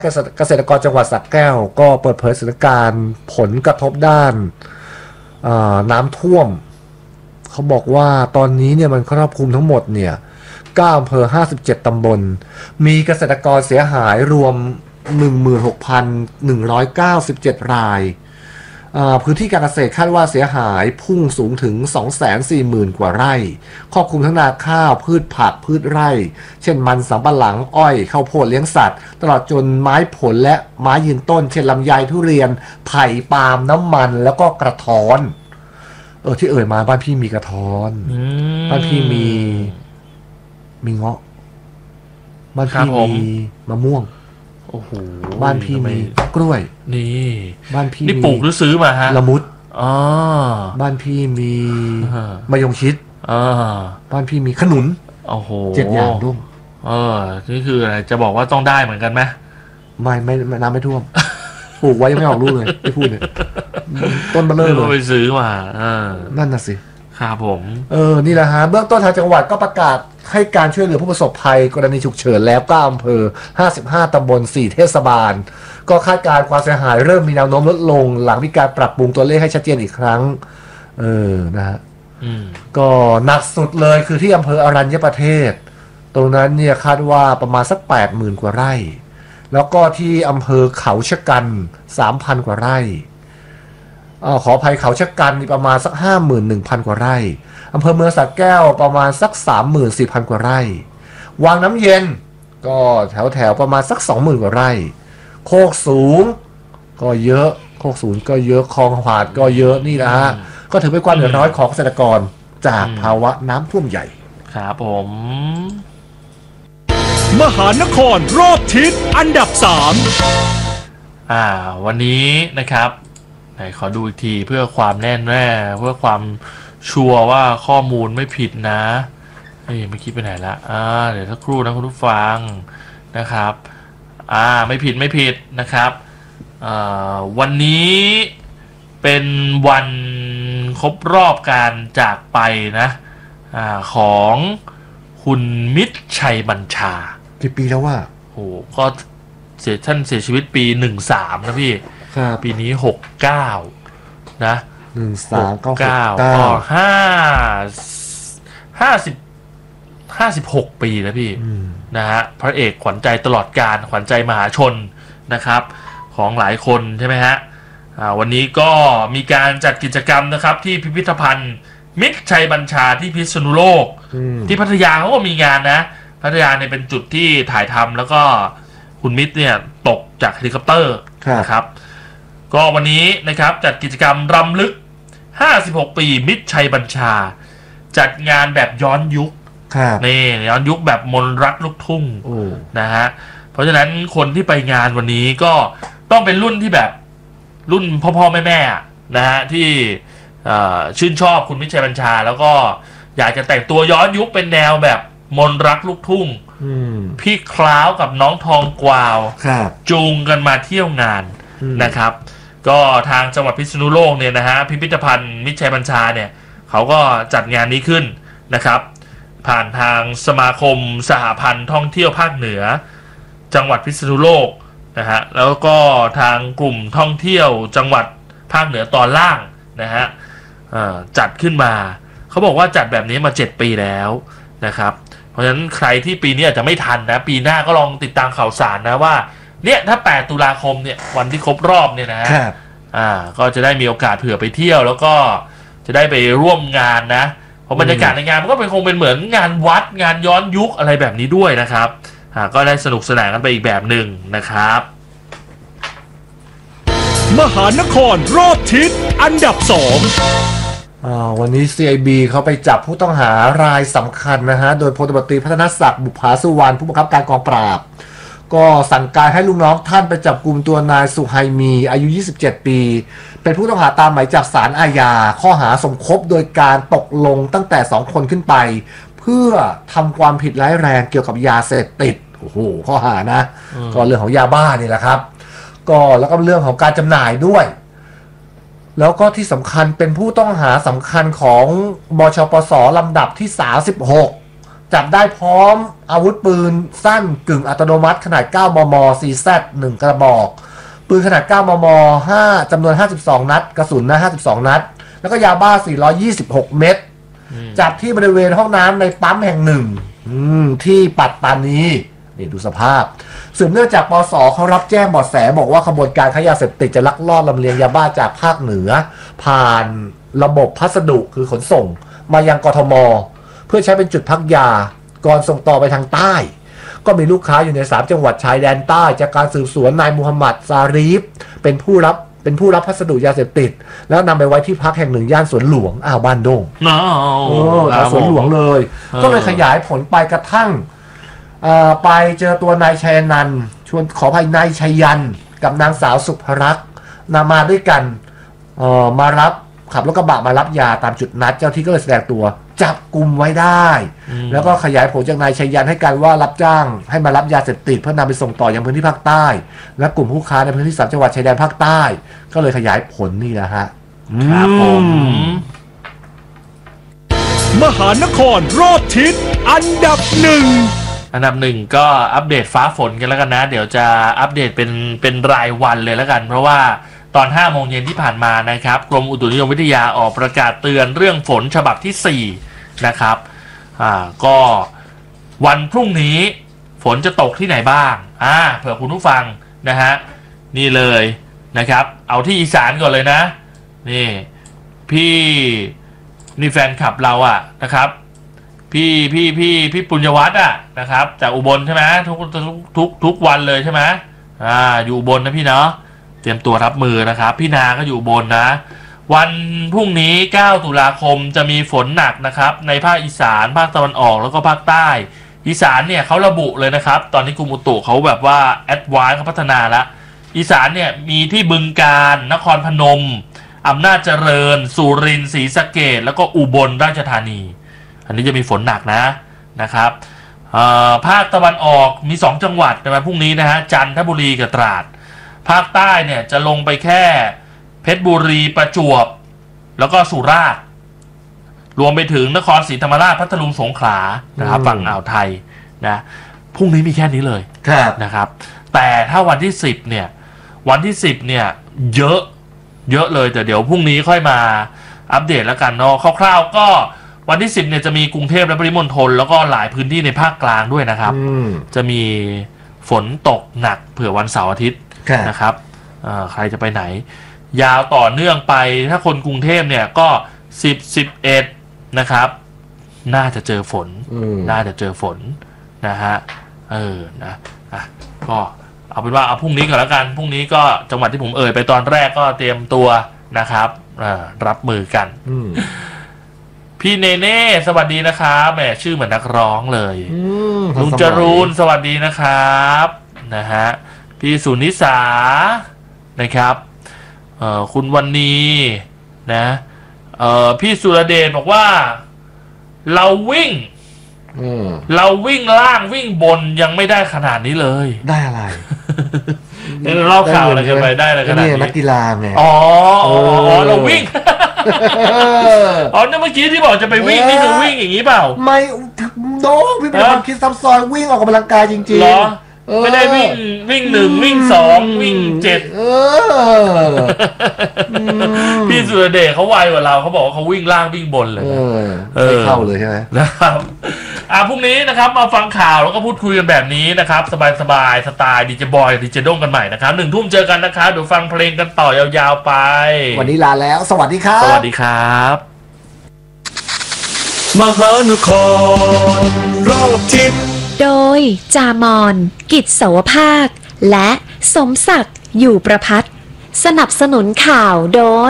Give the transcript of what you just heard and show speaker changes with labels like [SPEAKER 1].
[SPEAKER 1] เกษตรกรจังหวัดสระแก้วก็เปิดเผยสถานการณ์ผลกระทบด้านน้ำท่วมเขาบอกว่าตอนนี้เนี่ยมันครอบคลุมทั้งหมดเนี่ย9อำเภอ57ตำบลมีเกษตรกรเสียหายรวม 16,197 รายพื้นที่การเกษตรคาดว่าเสียหายพุ่งสูงถึง 240,000 กว่าไร่ครอบคลุมทั้งนาข้าวพืชผักพืชไร่เช่นมันสำปะหลังอ้อยข้าวโพดเลี้ยงสัตว์ตลอดจนไม้ผลและไม้ยืนต้นเช่นลำไยทุเรียนไผ่ปาล์มน้ำมันแล้วก็กระท้อนที่เอ่ยมาบ้านพี่มีกระท้อนบ้านพี่มีเงาะบ้านพี่มีมะม่วง
[SPEAKER 2] โอ้โห
[SPEAKER 1] บ้านพี่มีกล้วย
[SPEAKER 2] นี่
[SPEAKER 1] บ้านพี่
[SPEAKER 2] นี่ปลูกหรือซื้อมาฮะ
[SPEAKER 1] ละมุดบ้านพี่มีมะยงชิดบ้านพี่มีขนุน
[SPEAKER 2] โอ้โห
[SPEAKER 1] 7 อย่างร่วม
[SPEAKER 2] นี่คืออะไรจะบอกว่าต้องได้เหมือนกันไหม
[SPEAKER 1] ไม่น้ำไม่ท่วมปลูกไว้ยังไม่ออกลูกเลยไม่พูดเลยต้นมาเลย
[SPEAKER 2] ไปซื้อมา
[SPEAKER 1] นั่นน่ะสิ
[SPEAKER 2] ครับผม
[SPEAKER 1] นี่แหละฮะเบื้องต้นทางจังหวัดก็ประกาศให้การช่วยเหลือผู้ประสบภัยกรณีฉุกเฉินแล้ว9อำเภอ55ตำบล4เทศบาลก็คาดการณ์ความเสียหายเริ่มมีแนวโน้มลดลงหลังมีการปรับปรุงตัวเลขให้ชัดเจนอีกครั้งนะฮะก็หนักสุดเลยคือที่อำเภออรัญญประเทศตรงนั้นเนี่ยคาดว่าประมาณสัก 80,000 กว่าไร่แล้วก็ที่อำเภอเขาชะกัน 3,000 กว่าไร่ขออภัยเขาชะกันนี่ประมาณสัก 51,000 กว่าไร่อำเภอเมืองสระแก้วประมาณสัก 34,000 กว่าไร่วังน้ำเย็นก็แถวประมาณสัก 20,000 กว่าไร่โคกสูงก็เยอะโคกสูงก็เยอะคลองหาดก็เยอะนี่นะฮะก็ถือเป็นความเดือดร้อนของเกษตรกรจากภาวะน้ำท่วมใหญ่
[SPEAKER 2] ครับผม
[SPEAKER 3] มหานครรอบทิศอันดับ
[SPEAKER 2] 3วันนี้นะครับไหนขอดูอีกทีเพื่อความแน่นแน่เพื่อความชัวร์ว่าข้อมูลไม่ผิดนะไม่คิดไปไหนละเดี๋ยวสักครู่นะคุณผู้ฟังนะครับไม่ผิดนะครับวันนี้เป็นวันครบรอบการจากไปนะของคุณมิตรชัยบัญชา
[SPEAKER 1] กี่ปีแล้วว่า
[SPEAKER 2] โอ้ก็ท่านเสียชีวิตปี13นะพี่ปีนี้69นะ
[SPEAKER 1] 13
[SPEAKER 2] ก็56 ปีแล้วพี่นะฮะพระเอกขวัญใจตลอดกาลขวัญใจมหาชนนะครับของหลายคนใช่ไหมฮะวันนี้ก็มีการจัดกิจกรรมนะครับที่พิพิธภัณฑ์มิตรชัยบัญชาที่พิษณุโลกที่พัทยาเขาก็มีงานนะพัทยาเนี่ยเป็นจุดที่ถ่ายทำแล้วก็คุณมิตรเนี่ยตกจากเฮลิคอปเตอร์นะครับก็วันนี้นะครับจัดกิจกรรมรำลึก56 ปีมิตรชัยบัญชาจัดงานแบบย้อนยุคนี่ย้อนยุคแบบมนรักลูกทุ่งนะฮะเพราะฉะนั้นคนที่ไปงานวันนี้ก็ต้องเป็นรุ่นที่แบบรุ่นพ่อแม่นะฮะที่ชื่นชอบคุณมิตรชัยบัญชาแล้วก็อยากจะแต่งตัวย้อนยุคเป็นแนวแบบมนรักลูกทุ่งพี่คล้าวกับน้องทองกวาวจูงกันมาเที่ยวงานนะครับก็ทางจังหวัดพิษณุโลกเนี่ยนะฮะพิพิธภัณฑ์มิตรชัยบัญชาเนี่ยเขาก็จัดงานนี้ขึ้นนะครับผ่านทางสมาคมสหพันธ์ท่องเที่ยวภาคเหนือจังหวัดพิษณุโลกนะฮะแล้วก็ทางกลุ่มท่องเที่ยวจังหวัดภาคเหนือตอนล่างนะฮะจัดขึ้นมาเขาบอกว่าจัดแบบนี้มา7 ปีแล้วนะครับเพราะฉะนั้นใครที่ปีนี้อาจจะไม่ทันนะปีหน้าก็ลองติดตามข่าวสารนะว่าเนี่ยถ้า8 ตุลาคมเนี่ยวันที่ครบรอบเนี่ยนะฮะก็จะได้มีโอกาสเผื่อไปเที่ยวแล้วก็จะได้ไปร่วมงานนะเพราะบรรยากาศในงานมันก็คงเป็นเหมือนงานวัดงานย้อนยุคอะไรแบบนี้ด้วยนะครับก็ได้สนุกสนานกันไปอีกแบบหนึ่งนะครับ
[SPEAKER 3] มหานครรอบทิศอันดับ2
[SPEAKER 1] วันนี้ CIB เขาไปจับผู้ต้องหารายสำคัญนะฮะโดยพลตำรวจตรีพัฒนศักดิ์บุภาสุวรรณผู้บังคับการกองปราบก็สั่งการให้ลูกน้องท่านไปจับกลุ่มตัวนายสุไฮมีอายุ27 ปีเป็นผู้ต้องหาตามหมายจับศาลอาญาข้อหาสมคบโดยการตกลงตั้งแต่2 คนขึ้นไปเพื่อทำความผิดร้ายแรงเกี่ยวกับยาเสพติดโอ้โหข้อหานะก็เรื่องของยาบ้านี่แหละครับก็แล้วก็เรื่องของการจำหน่ายด้วยแล้วก็ที่สำคัญเป็นผู้ต้องหาสำคัญของบชปสลำดับที่36 จับได้พร้อมอาวุธปืนสั้นกึ่งอัตโนมัติขนาด 9 มม. CZ 1 กระบอกปืนขนาด 9 มม. 5 จำนวน 52 นัด กระสุนนะ52 นัด แล้วก็ยาบ้า 426 เม็ดจับที่บริเวณห้องน้ำในปั๊มแห่งหนึ่งที่ปัตตานีนี่ดูสภาพสืบเนื่องจากปส.เขารับแจ้งเบาะแสบอกว่าขบวนการค้ายาเสพติดจะลักลอบลำเลียงยาบ้าจากภาคเหนือผ่านระบบพัสดุคือขนส่งมายังกทม.เพื่อใช้เป็นจุดพักยาก่อนส่งต่อไปทางใต้ก็มีลูกค้าอยู่ใน3จังหวัดชายแดนใต้จากการสืบสวนนายมูฮัมหมัดซารีฟเป็นผู้รับพัสดุยาเสพติดแล้วนำไปไว้ที่พักแห่งหนึ่งย่านสวนหลวงบ้านดงสวนหลวงเลยก็เลยขยายผลไปกระทั่งไปเจอตัวนายชัยนันท์ขออภัยนายชัยยันกับนางสาวสุภรักษ์มาด้วยกันมารับขับรถกระบะมารับยาตามจุดนัดเจ้าที่ก็เลยแสดงตัวจับกลุ่มไว้ได้แล้วก็ขยายผลจากนายชัยยันให้การว่ารับจ้างให้มารับยาเสพติดเพื่อนำไปส่งต่อยังพื้นที่ภาคใต้และกลุ่มผู้ค้าในพื้นที่3จังหวัดชายแดนภาคใต้ก็เลยขยายผลนี่แหละฮะ
[SPEAKER 2] ครับผม
[SPEAKER 3] มหานครรอบทิศอันดับหนึ่ง
[SPEAKER 2] ก็อัปเดตฟ้าฝนกันแล้วกันนะเดี๋ยวจะอัปเดตเป็นรายวันเลยแล้วกันเพราะว่าตอน 5 โมงเย็นที่ผ่านมานะครับกรมอุตุนิยมวิทยาออกประกาศเตือนเรื่องฝนฉบับที่4นะครับก็วันพรุ่งนี้ฝนจะตกที่ไหนบ้างเผื่อคุณผู้ฟังนะฮะนี่เลยนะครับเอาที่อีสานก่อนเลยนะนี่แฟนคลับเรานะครับพี่ปุญญวัฒน์นะครับจากอุบลใช่ไหมทุกวันเลยใช่ไหมอยู่อุบลนะพี่เนาะเตรียมตัวรับมือนะครับพี่นาก็อยู่อุบลนะวันพรุ่งนี้9 ตุลาคมจะมีฝนหนักนะครับในภาคอีสานภาคตะวันออกแล้วก็ภาคใต้อีสานเนี่ยเขาระบุเลยนะครับตอนนี้กรมอุตุเขาแบบว่าแอดวานซ์เขาพัฒนาแล้วอีสานเนี่ยมีที่บึงกาฬนครพนมอำนาจเจริญสุรินทร์ศรีสะเกษแล้วก็อุบลราชธานีอันนี้จะมีฝนหนักนะครับภาคตะวันออกมี2จังหวัดในวันพรุ่งนี้นะฮะจันทบุรีกับตราดภาคใต้เนี่ยจะลงไปแค่เพชรบุรีประจวบแล้วก็สุราษฎร์รวมไปถึงนครศรีธรรมราชพัทลุงสงขลานะครับฝั่งอ่าวไทยนะพรุ่งนี้มีแค่นี้เลยนะครับแต่ถ้าวันที่10เนี่ยเยอะเลยแต่เดี๋ยวพรุ่งนี้ค่อยมาอัปเดตแล้วกันเนาะคร่าวๆก็วันที่10เนี่ยจะมีกรุงเทพและปริมณฑลแล้วก็หลายพื้นที่ในภาคกลางด้วยนะครับจะมีฝนตกหนักเผื่อวันเสาร์อาทิตย์นะครับใครจะไปไหนยาวต่อเนื่องไปถ้าคนกรุงเทพเนี่ยก็10-11นะครับน่าจะเจอฝนนะฮะนะก็เอาเป็นว่าเอาพรุ่งนี้ก่อนแล้วกันพรุ่งนี้ก็จังหวัดที่ผมไปตอนแรกก็เตรียมตัวนะครับรับมือกันพี่เนเน่สวัสดีนะครับแหมชื่อเหมือนนักร้องเลยลุงจรูนสวัสดีนะครับนะฮะพี่สุนิสานะครับคุณวันนี้นะพี่สุรเดชบอกว่าเราวิ่งล่างวิ่งบนยังไม่ได้ขนาดนี้เลย
[SPEAKER 1] ได้อะไร
[SPEAKER 2] เล่าข่าวอะไรกันไปได้อะไรขนาดนี้
[SPEAKER 1] นักกีฬาไง
[SPEAKER 2] เราวิ่งนั่นเมื่อกี้ที่บอกจะไปวิ่งนี่คือวิ่งอย่างนี้เปล่า
[SPEAKER 1] ไม่โน้พี่เป็นคนคิดซับซ้อนวิ่งออกกำลังกายจริงๆ
[SPEAKER 2] เหรอไม่ได้วิ่ง1วิ่ง2วิ่ง7พี่สุรเดชเขาไวกว่าเราเขาบอกว่าเขาวิ่งล่างวิ่งบนเลย
[SPEAKER 1] ไม่เข้าเลยใช่ไหม
[SPEAKER 2] นะครับพรุ่งนี้นะครับมาฟังข่าวแล้วก็พูดคุยกันแบบนี้นะครับสบายๆสไตล์ดีเจบอยดีเจด้งกันใหม่นะครับ1 ทุ่มเจอกันนะครับเดี๋ยวฟังเพลงกันต่อยาวๆไป
[SPEAKER 1] วันนี้ลาแล้วสวัสดีครับ
[SPEAKER 2] สวัสดีครับ
[SPEAKER 3] มหานครรอบทิศ
[SPEAKER 4] โดยจามอนกิจเสาวภาคและสมศักดิ์อยู่ประภัตสนับสนุนข่าวโดย